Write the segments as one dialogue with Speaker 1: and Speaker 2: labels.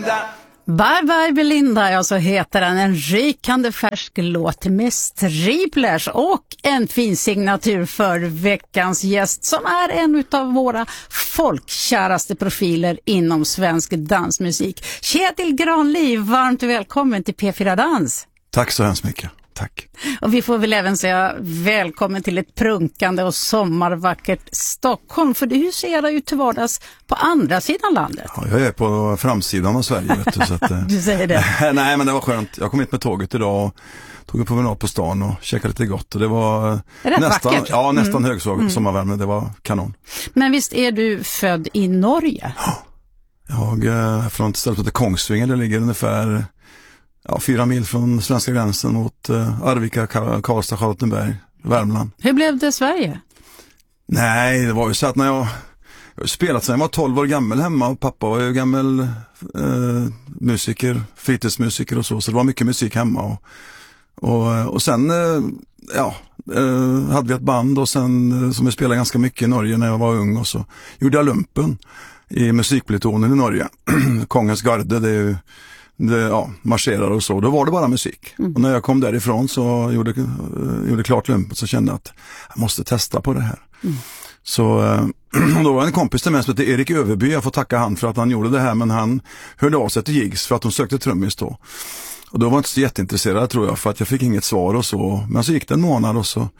Speaker 1: Belinda.
Speaker 2: Bye bye Belinda, ja så heter den, en rykande färsk låt med Striplers och en fin signatur för veckans gäst som är en av våra folkkäraste profiler inom svensk dansmusik. Kjetil Granli, varmt välkommen till P4 Dans.
Speaker 3: Tack så hemskt mycket. Tack.
Speaker 2: Och vi får väl även säga välkommen till ett prunkande och sommarvackert Stockholm, för du huserar ju till vardags på andra sidan landet.
Speaker 3: Ja, jag är på framsidan av Sverige, vet du. Så att,
Speaker 2: du säger det.
Speaker 3: Nej, men det var skönt. Jag kom hit med tåget idag och tog en promenad på stan och käkade lite gott. Och det var nästan,
Speaker 2: vackert.
Speaker 3: Ja, nästan sommarvärme. Det var kanon.
Speaker 2: Men visst är du född i Norge?
Speaker 3: Jag är från ett ställe som heter Kongsvinger. Det ligger ungefär 4 mil från svenska gränsen mot Arvika, Karlstad, Charlottenberg, Värmland.
Speaker 2: Hur blev det Sverige?
Speaker 3: Nej, det var ju så att när jag spelat sedan jag var 12 år gammal hemma, och pappa var ju gammal musiker, fritidsmusiker och så det var mycket musik hemma. Och sen hade vi ett band och sen som vi spelade ganska mycket i Norge när jag var ung, och så gjorde jag lumpen i musikplutonen i Norge. Kongens garde, det är ju marscherar och så, då var det bara musik. Och när jag kom därifrån så gjorde klart lumpen, så kände jag att jag måste testa på det här. Så då var en kompis till mig som heter Erik Överby, jag får tacka han för att han gjorde det här, men han hörde av sig till Jigs för att de sökte trummis då. Och då var jag inte så jätteintresserad, tror jag, för att jag fick inget svar och så. Men så gick det en månad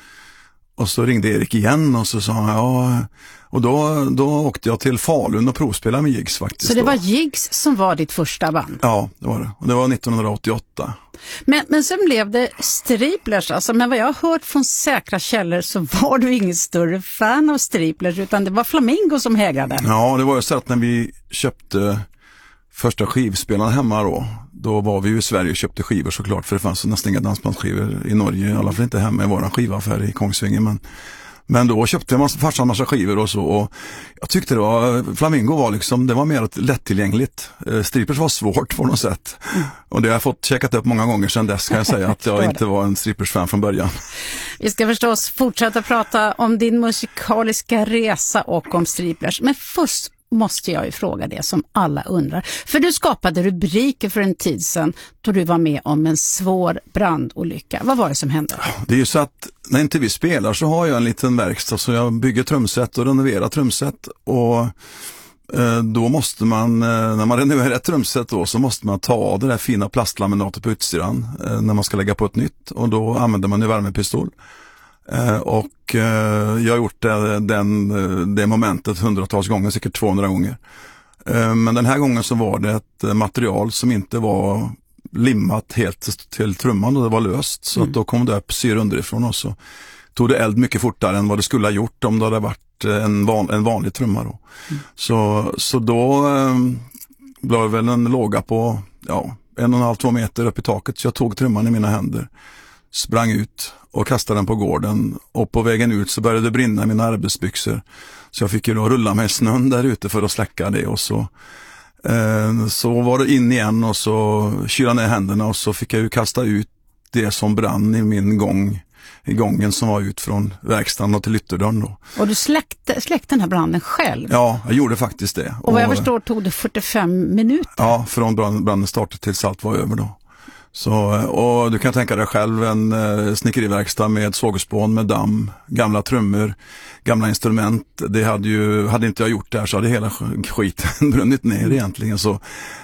Speaker 3: och så ringde Erik igen och så sa han och då åkte jag till Falun och provspelade med Jigs faktiskt.
Speaker 2: Så det var Jigs som var ditt första band?
Speaker 3: Ja, det var det. Och det var 1988.
Speaker 2: Men sen blev det Striplers, alltså. Men vad jag har hört från säkra källor så var du ingen större fan av Striplers, utan det var Flamingo som hägrade.
Speaker 3: Ja, det var ju så att när vi köpte första skivspelaren hemma då var vi ju i Sverige och köpte skivor såklart, för det fanns nästan inga dansbandsskivor i Norge, i alla fall inte hemma i våran skivaffär i Kongsvinger, men då köpte jag farsan massa skivor och så, och jag tyckte Flamingo var liksom, det var mer lättillgängligt. Striplers var svårt på något sätt. Och det har jag fått checkat upp många gånger sedan dess, kan jag säga, att jag inte var en Striplers-fan från början.
Speaker 2: Vi ska förstås fortsätta prata om din musikaliska resa och om Striplers, men först måste jag ju fråga det som alla undrar. För du skapade rubriker för en tid sedan då du var med om en svår brandolycka. Vad var det som hände?
Speaker 3: Det är ju så att när inte vi spelar så har jag en liten verkstad, så jag bygger trumset och renoverar trumset, och då måste man, när man renoverar ett trumset då, så måste man ta av det där fina plastlaminatet på utsidan när man ska lägga på ett nytt, och då använder man ju värmepistol. Och jag har gjort det momentet hundratals gånger, säkert 200 gånger. Men den här gången så var det ett material som inte var limmat helt till trumman, och det var löst. Så att då kom det upp syre underifrån, och så tog det eld mycket fortare än vad det skulle ha gjort om det hade varit en vanlig trumma då. Så då blev det väl en låga på 1,5-2 meter upp i taket, så jag tog trumman i mina händer, sprang ut och kastade den på gården, och på vägen ut så började det brinna i mina arbetsbyxor, så jag fick ju då rulla mig i snön där ute för att släcka det, och så var det in igen och så kyla ner händerna, och så fick jag ju kasta ut det som brann i min gången som var ut från verkstaden och till ytterdörren då. Och du
Speaker 2: släckte den här branden själv?
Speaker 3: Ja, jag gjorde faktiskt det.
Speaker 2: Och vad jag förstår tog det 45 minuter?
Speaker 3: Ja, från branden startade tills allt var över då. Så, och du kan tänka dig själv en snickeriverkstad med sågspån, med damm, gamla trummor, gamla instrument. Det hade inte jag gjort där, så hade hela skiten brunnit ner egentligen. Så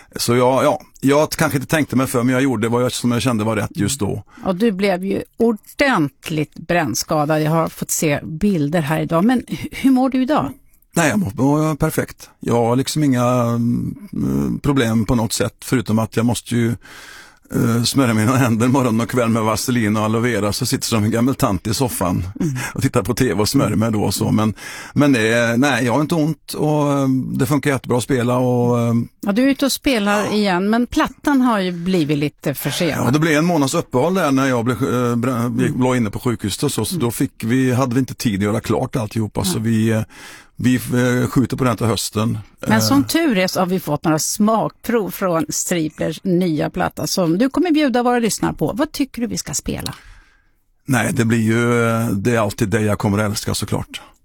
Speaker 3: jag kanske inte tänkte mig för, men jag gjorde vad som jag kände var rätt just då. Och
Speaker 2: du blev ju ordentligt brännskadad. Jag har fått se bilder här idag. Men hur mår du idag?
Speaker 3: Nej, jag mår perfekt. Jag har liksom inga problem på något sätt, förutom att jag måste ju smörja mina händer morgon och kväll med vaselin och aloe vera, så sitter som en gammal tant i soffan och tittar på tv och smörjer mig då och så. Men nej, jag har inte ont, och det funkar jättebra att spela. Ja,
Speaker 2: du är ute och spelar igen, men plattan har ju blivit lite försenad.
Speaker 3: Ja, det blev en månads uppehåll där när jag låg inne på sjukhuset och så då hade vi inte tid att göra klart alltihopa, så vi skjuter på den till hösten.
Speaker 2: Men som tur är så har vi fått några smakprov från Striplers nya platta som du kommer bjuda våra lyssnare på. Vad tycker du vi ska spela?
Speaker 3: Nej, det är alltid det jag kommer att älska, såklart.